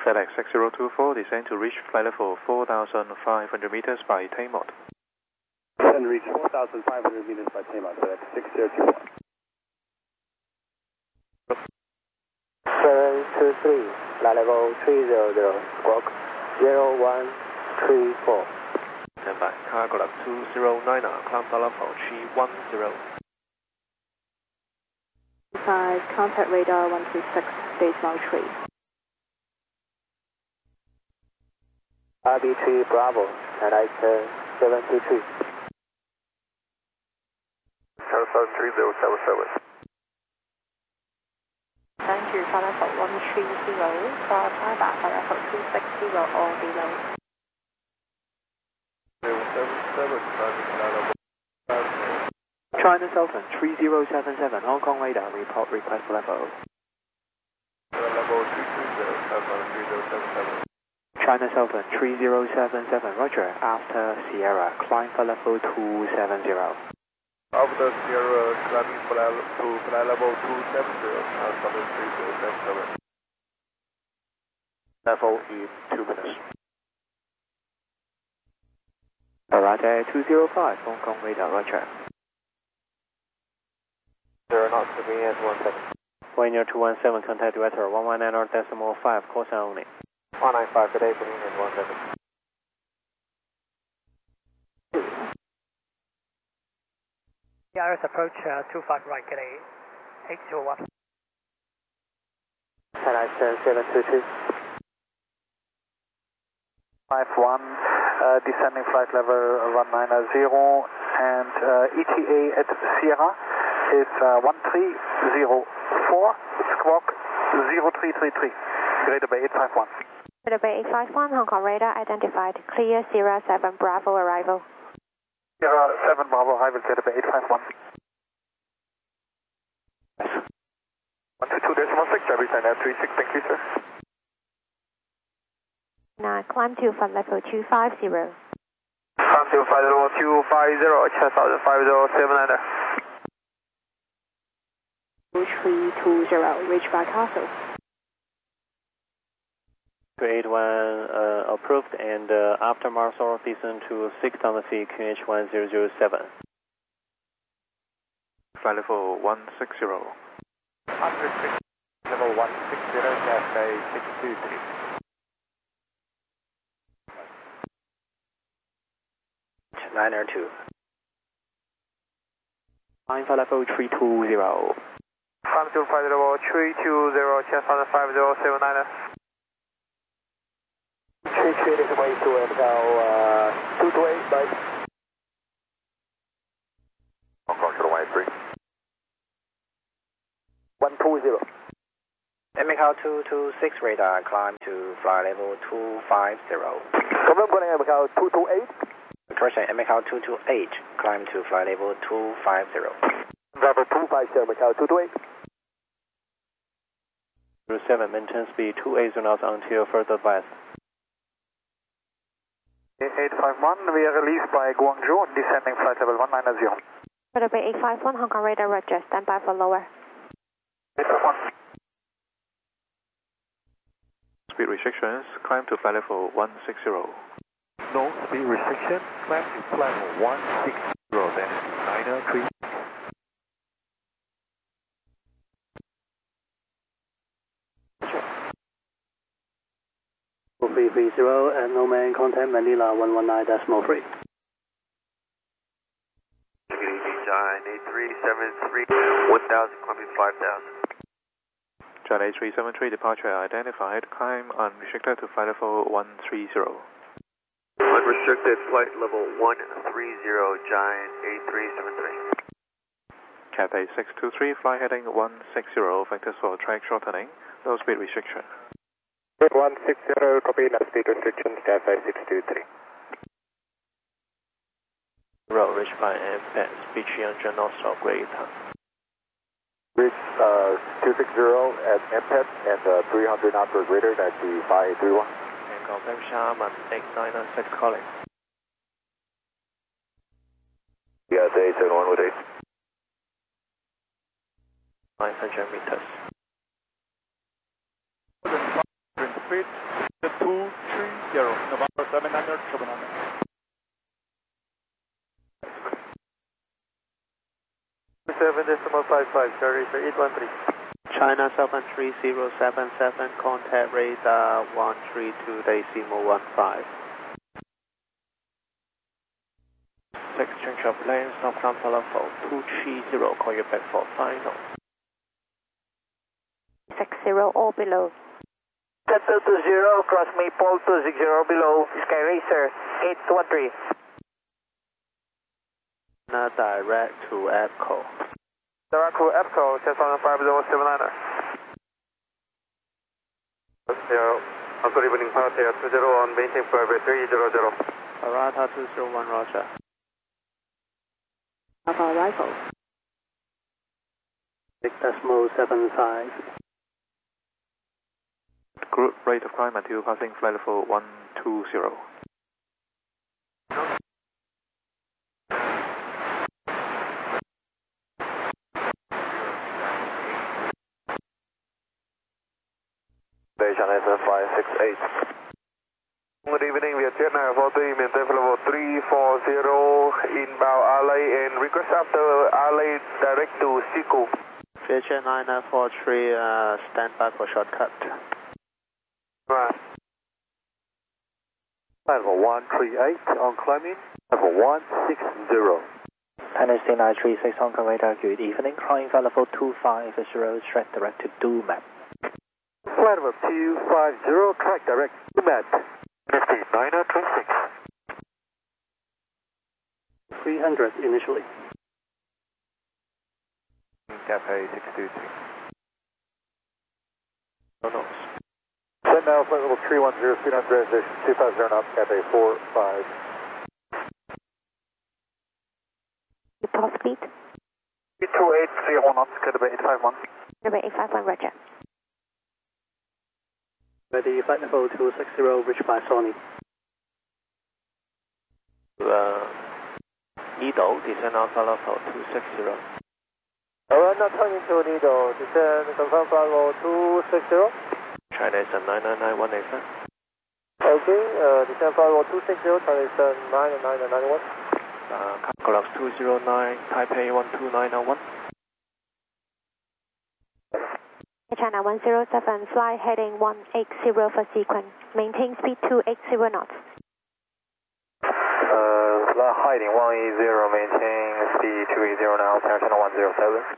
FedEx 6024, descend to reach flight level 4,500 meters by tail-mode. Descend to reach 4,500 meters by tail-mode, FedEx 6024. 723, flight level 300, squawk 0134. Stand by, cargo lab 209, climb to level 310. 5, contact radar 136, base Mount 3. RB3 Bravo, FedEx 723. Telephone 3077. Thank you, flight level 130, for flyback flight level 260 or below. 077, China Southern 3077, Hong Kong radar, report request level. level 220, China Southern 3077, roger, after Sierra, climb for level 270. After Sierra, climbing to flight level 270, Southern 3077. Level in 2 minutes. Parade 205, Hong Kong radar, roger. 0 knots to VS 17. Wind 217, contact director 119.5, call sign only. 195, good day, putting in 17. DRS approach 25 right, get a 801. FedEx 722. 51, descending flight level 190, and ETA at Sierra is 1304, squawk 0333, Greater Bay 851. Greater Bay 851, Hong Kong radar identified, clear Sierra 7 Bravo arrival. Sierra 7 Bravo arrival, Greater Bay 851. 122.6, everything at 36, thank you, sir. Now climb to flight level 250. Climb to flight level 250, chest out 5079. 2320, reach by Castle. 281 approved, and after Marsall descend to 6 on the feet, QH 1007. Flight level 160. 106, level 160, Cafe 623. Niner 2. Line for level 320. Climb to flight level 320, chest out 5079. 3 is way to Macau 228, bye. Hong Kong to the 183. 120. Macau 226 radar, climb to flight level 250. Confirm calling Macau 228. Correction, Macau 228, climb to flight level 250. Level 250, Macau 228. 07, maintain speed 280 knots until further advice. 851, we are released by Guangzhou, descending flight level 190. Greater Bay 851, Hong Kong radar, roger, stand by for lower. 851. Speed restrictions, climb to flight level 160. No speed restriction, climb to flight level 160, then Niner 3. Sure. 330 and no man contact Manila 119.3. Giant 8373, 1000, climbing 5000. Jet 8373, departure identified, climb unrestricted to flight level 130. Unrestricted flight level 130, Giant 8373. Cathay 623, fly heading 160, vectors for track shortening, no speed restriction. 160, copy, no speed restrictions, Cathay 623. Road reached by FS, beach engine also greater. Reach 260 at MPET and 300 knots or greater, that's the 5831. And confirm Sharman 896 calling. Yeah, day 71 with 8. 900 meters. speed 230, November 700, 700. Seven decimal 55, Charlie, sir, 813. China 73077, contact radar 132.15. 6 change of lane, southbound level 230, call you back for final. 60 or below. Delta 20, cross Maple 260 below, Sky Racer 813. Direct to EPCO. Direct to EPCO, just on 5079er. 0, good evening, Pattaya 201, maintain flight 300. Arata 201, roger. Alpha arrival. 6.75. Group rate of climb until passing flight level 120. Station S568. Good evening, we are Vietnam 43, maintain flight level 340, inbound alley and request after alley direct to Siku. Vietjet 9943, stand by for shortcut. Right. Level 138 on climbing. Level 160. NSC 936 on radar, good evening. Climbing flight level 250, track direct to DOMAP. Flight level 250, track direct to map. NSC 936. 300 initially. Cathay 623. No notes. Send now, flight level 310, speed on transition 250 knots, Cathay 45. Report speed. 2830 knots, Cathay 851. Number 851, roger. Ready, flight level 260, reached by Sony. Edo, descend alpha level 260. Alright, now turning to Nido, descend, confirm flight level 260. China is 99918, sir. Okay, descend flight level 260, China is 99991. Clock 209, Taipei 12901. China 107, fly heading 180 for sequence. Maintain speed 280 knots. Fly heading 180, maintain speed 280 now, China 107.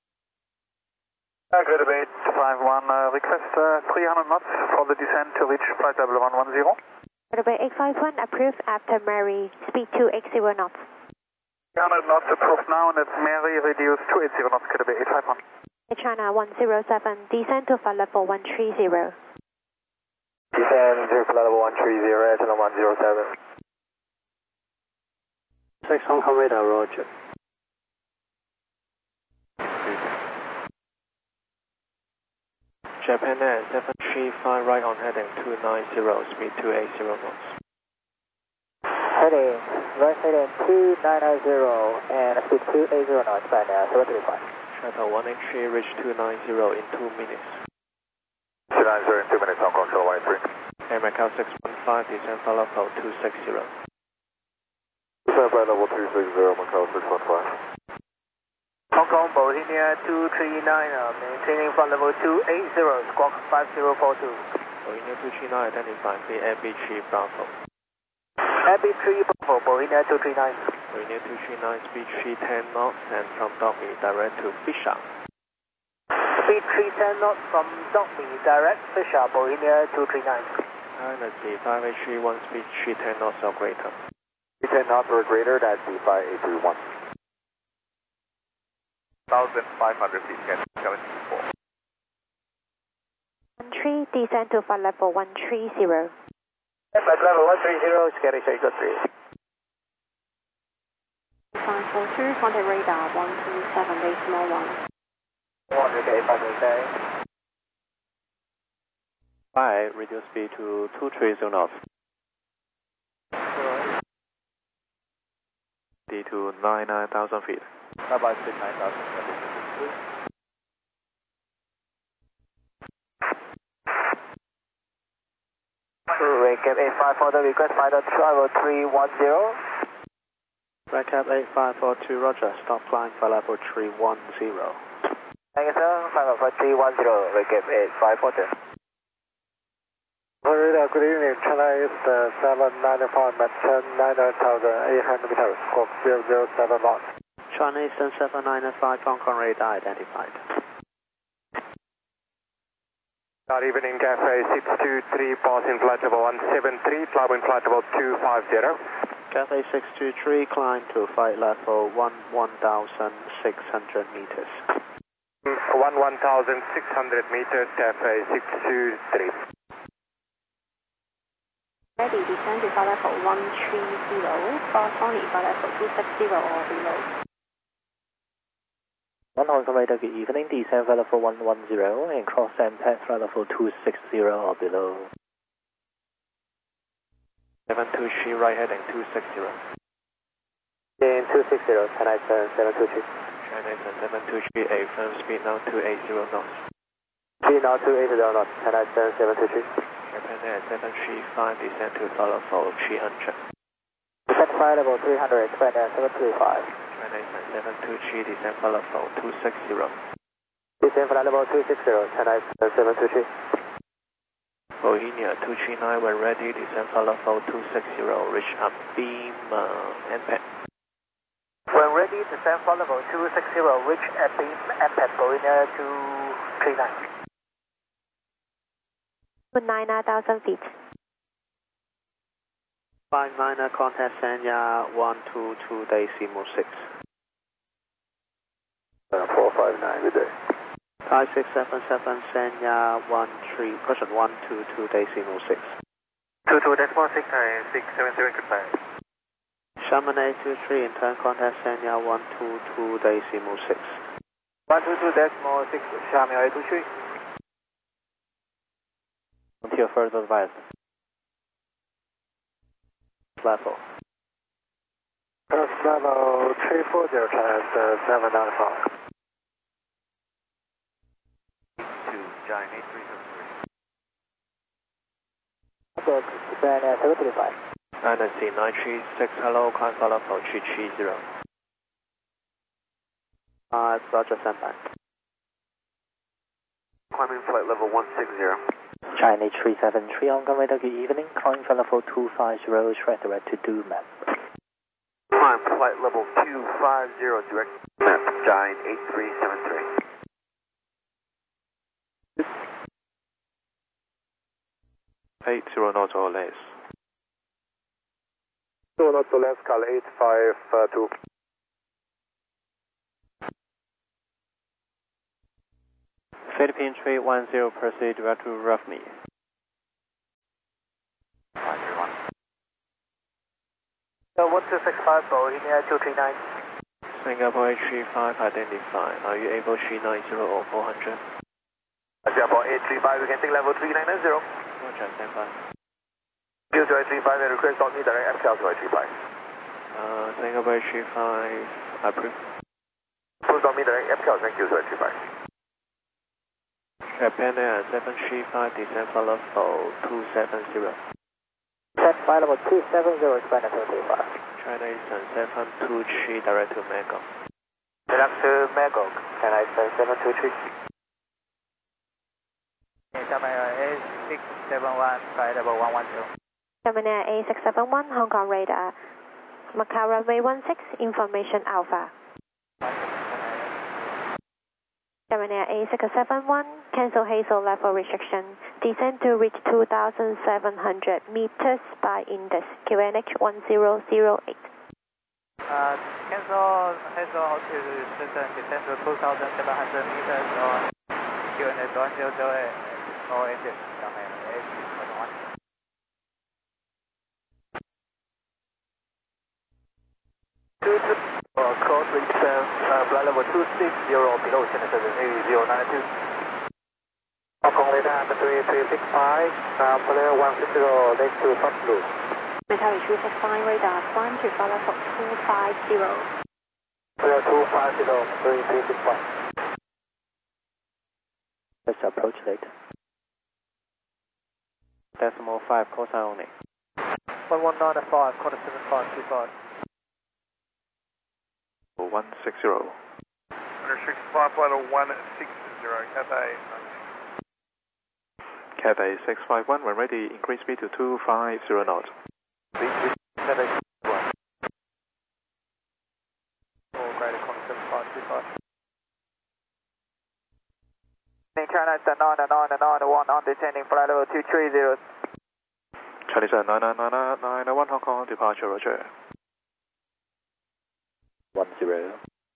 Good debate 51, request 300 knots for the descent to reach flight level 110. Number 851, approved after Mary, speed 280 knots. 300 knots approved now, and it's Mary reduced 280 knots, could be 851. China 107, descend to flight level 130. Descend to flight level 130, China 107. 6 Hong Kong radar, roger. Japan Air 735 right on heading 290, speed 280 knots. Heading, right heading 290 and speed 280 knots by now, 735. Shuttle 183 reach 290 in 2 minutes. 290 in 2 minutes, Hong Kong, Shuttle 183. Air Macau 615, descend flight level 260. Descend flight level 260, Macau 615. Hong Kong, Bohemia 239, maintaining flight level 280, squawk 5042. Bohemia 239, identify BAB3 Bravo. AB3 Bravo, Bohemia 239. Bohemia 239, speed 310 knots, and from Dogme direct to Fisher. Speed 310 knots from Dogme, direct Fisher, Bohemia 239. Let's see, 5831, speed 310 knots or greater. 310 knots or greater, that's the 5831. 1,500 feet, getting 74. 13, descend to flight level 130. Flight level 130, Scary Circle 3. 542, contact radar 127.1. 100K, 500K. 5, reduce speed to 230 knots. D to 99,000 feet. Bye-bye, speed 9,000. Cap 8542, request flight level 310. Red Cap 8542, roger. Stop flying for level 310. Thank you, sir. Flight level 310, Red Cap 8542. Florida, good evening. China is 795, maintain 9,800 meters, squawk 007 knots. China Eastern 795, Hong Kong radar identified. Good evening, Cafe 623, passing flight level 173, climbing flight level 250. Cathay 623, climb to flight level 1,600 meters. 1,600 meters, Cafe 623. Ready, descend to flight level 130, cross only flight level 260 or below. 1 Hong Kong radar, good evening, descend flight level 110 and cross MPAD flight level 260 or below. 723 right heading 260. In 260, China Eastern 723. China Eastern 723, affirm speed now 280 knots. Speed now 280 knots, China Eastern 723. Japan Air 735, descend to flight level 300. Descend flight level 300, Japan Air 735. China Eastern 723, descend flight level 260. Descend flight level 260, China Eastern 723. Bohemia 239, when ready, descend flight level 260, reach up beam MPAD. When ready, descend flight level 260, reach at beam MPAD, Bohemia 239. 9,000 feet. 59 contact Sanya 122 decimal 6. 459, good day. 5677 Sanya 13, caution 122 decimal 6. 22 decimal 6, 677, goodbye. Shaman 823, in turn contact Sanya 122 decimal 6. 122 decimal 6, Xiamen 823. Until further advice. Level. Level 340, China 795. To Giant 8373. Japan Air 735. Dynasty 936, hello, climb flight level 330. Roger, stand by. Climbing flight level 160. China 373, Hong Kong radar, good evening. Climb flight level 250, track direct to do map. Climb flight level 250, direct map, Giant 8373. 80 knots or less. 2 knots to left, call 852. Philippine 310, proceed direct to Roughme. 531. 1265, Bohemia 239. Singapore 835, identify. Are you able 390 or 400? Singapore 835, we can take level 3990. Roger, stand by. View to 835 and request on me direct FCL to 835. Singapore 835, approved. Post on me direct FCL, thank you to 835. Japan Air 735, descend flight level 270. Set flight level 270, Japan Air 735. China Eastern 723, direct to Magog. Direct to Magog. China Eastern 723. Xiamen Air 8671, flight level 110. Xiamen Air A671, Hong Kong radar. Macau runway 16, information Alpha. Xiamen Air A671, cancel Hazel level restriction. Descend to reach 2,700 meters by index QNH 1008. Cancel Hazel to Shenzhen, descend to 2,700 meters on QNH 1008 or index Xiamen A671. Cross reach flight level 260 below Shenzhen 8092. Hong Kong radar 3365, clear 160, next to first loop. Macau 365 radar, climb to flight level 250. Clear 250, 3365. Let's approach later. decimal 5 cosine only. 1195, quarter 7525. 160. Under 65 flight 160, Cathay. Cathay 651, when ready, increase speed to 250 knots. Cathay 1. All greater, quarter 7525. China 99991 on descending flight level 230. Chinese 99991 Hong Kong, departure, roger. 10.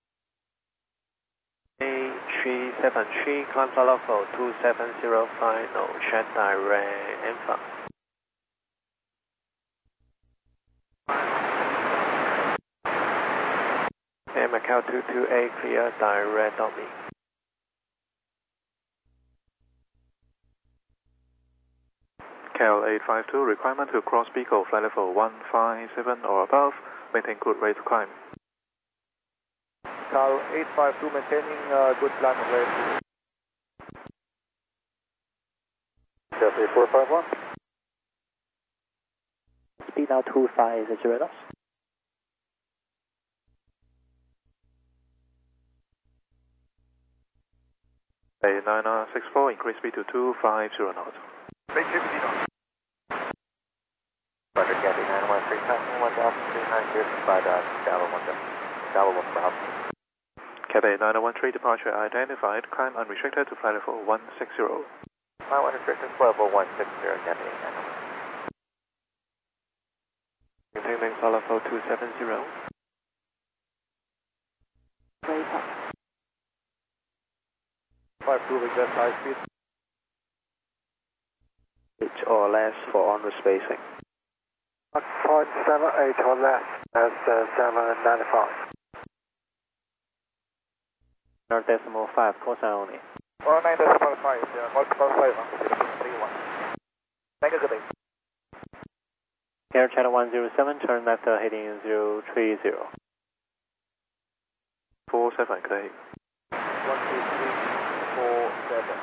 A373, climb flight level 270 final, check direct, Alpha. And Macau 228, clear direct on me. Cal 852, requirement to cross Pico, flight level 157 or above, maintain good rate to climb. Cal 852, maintaining good climb rate. Cathay 451. Speed now 250 knots. A964, increase speed to 250 knots. Base 50 knots. Roger, Cathay 913, passing 1,300 by Java 1 Bravo. Cathay 9013, departure identified, climb unrestricted to flight level 160. My unrestricted level 160, Cathay 913. Maintaining flight level 270. Wait up. 52 request high speed. Pitch or less for on-route spacing. 0.78 or less as 795. Decimal 5 cosine only. 19.5, multiple 5 on 31. Thank you, good day. Air Channel 107, turn left heading 030. 47, good day. 1, 2, 3, 4, 7.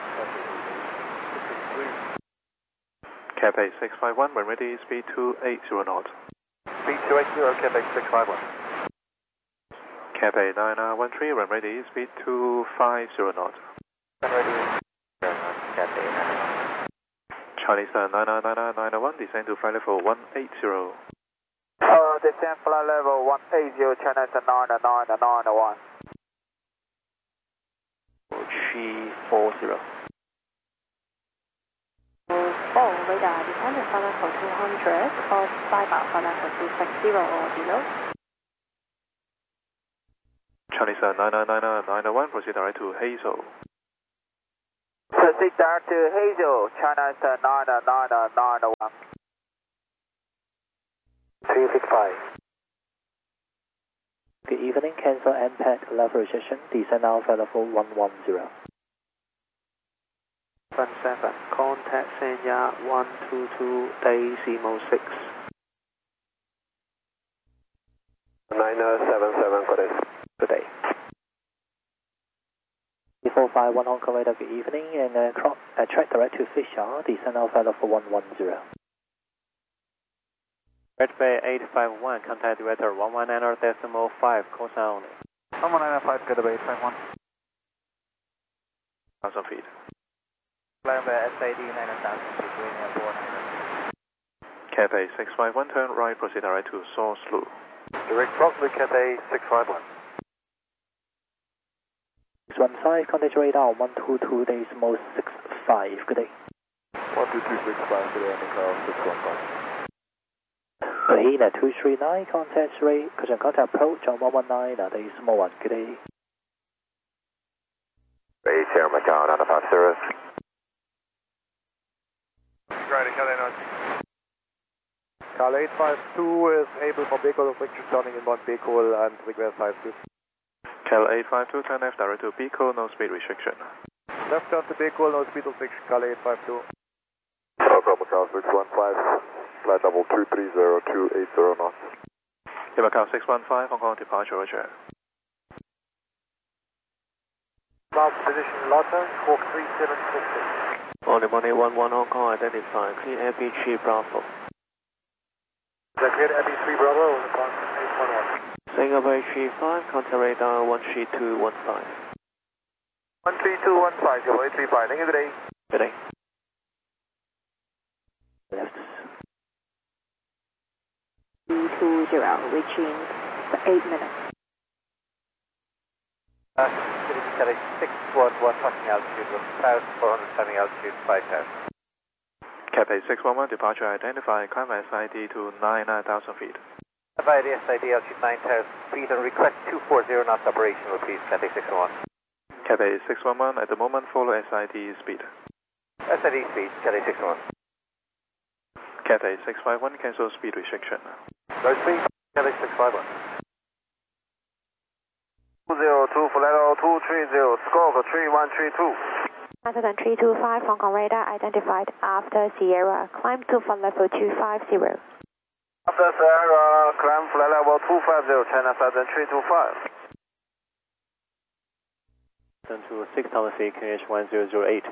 Cathay 651, when ready, speed 280 knots. Speed 280, Cathay 651. Cathay 9913, when ready, speed 250 knots. When ready, Cathay 999. Chinese 99991, descend to flight level 180. Descend flight level 180, China 99991. G40. Oh, radar, descend to flight level 200, cross flight level 260 or below. Chinese 99991, proceed direct to Hazel. Proceed direct to Hazel, China 99991. 365. Good evening, cancel NPAC level restriction, descend now flight level 110. 17, contact Sanya 122 Decimal 6. 9077, good day. Good day. 3451 Hong Kong radar, good evening, and track direct to Fisher, descend now flight level 110. Red Bay 851, contact director 119 decimal 5 cosine only. 1195, good day, 851. 1000 feet. Flying by SID 9000 feet, waiting at 400. Cathay 651, turn right, proceed direct to Source Loop. Direct Foxley, Cathay 651. 615, contact radar 122 decimal 65, good day. 12265, good day, Nicole 615. Bahena 239, contact rate, contact approach on 119, decimal 1, good day. Base Air Macau 950. Great, Cathay 9. Cal 852 is able for vehicle restriction turning inbound vehicle and request high speed. Cal 852, turn left direct to Pico, no speed restriction. Left turn to vehicle, no speed restriction, Cal 852. From Macau 615, flight level 230, 280 knots. Macau 615, Hong Kong departure, roger. Cloud position Lotte, squawk 3760. Money 11 Hong Kong, identify, clear ABG Bravo. The clear AB3 Bravo, on 811. Singapore 35, contact radar 13215. 13215, Singapore 35, thank you today. Good day. Left. 220, reaching 8 minutes. Kelly 611, touching altitude, 1,400, climbing altitude 5,000. Cathay 611, departure identified, climb SID to 99,000 feet. By the SID altitude 9,000 feet and request 240 knots operational, please, Cathay 611. Cathay 611, at the moment follow SID speed. SID speed, Cathay 611. Cathay 651, cancel speed restriction. Low speed, Cathay 651. 202, flight 230, scope 3132. 325, Hong Kong radar identified after Sierra. Climb to flight level 250. After Sierra, climb flight level 250, China Southern 325. To 6,000 feet, QNH 1008.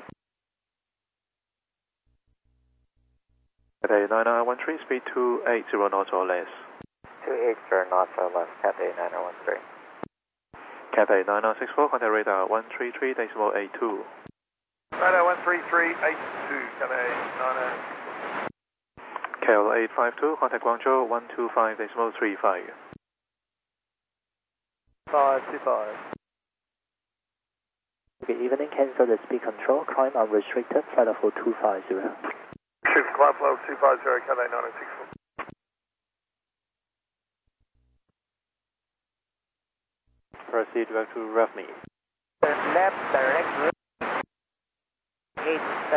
Cathay 9913, speed 280 knots or less. 280 knots or less, Cathay 9913. Cathay 9964, contact radar 133.82. Radar 13382, Cathay 99. KL 852, contact Guangzhou 125.35. 525. Okay, evening, cancel the speed control, climb unrestricted, flight level 250. Shift climb level 250, Cathay 9964. Proceed back to Roughme. Left, direct, 8,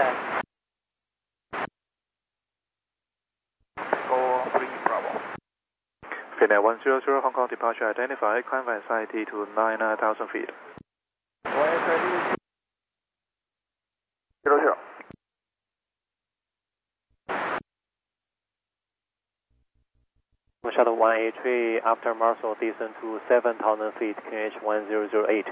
4-3 Bravo. Finnair 100, Hong Kong departure identified, climb SID to 9,000 feet. 00. Shuttle 183, after Marshall, descend to 7,000 feet, QNH 1008.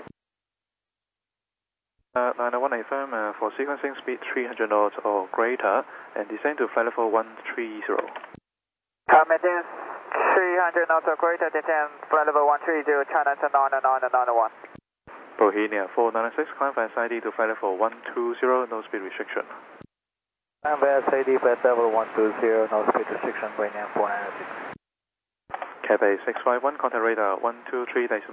901 firm for sequencing speed 300 knots or greater and descend to flight level 130. Commenting 300 knots or greater, descend flight level 130, China 1. Bohemia 496, climb SID to flight level 120, no speed restriction. Climb SID, flight level 120, no speed restriction, Bohemia 496. Cathay 651, contact radar 123.47.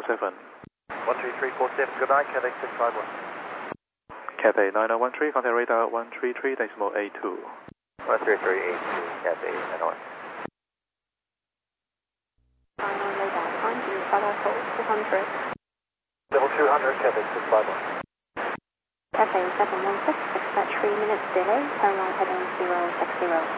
13347, good night, Cathay 651. Cathay 9013, contact radar 133.82. 13382, Cathay 91. Final radar, climb to flight level 200. Level 200, Cathay 651. Cathay 716, expect 3 minutes delay, turn right heading 060.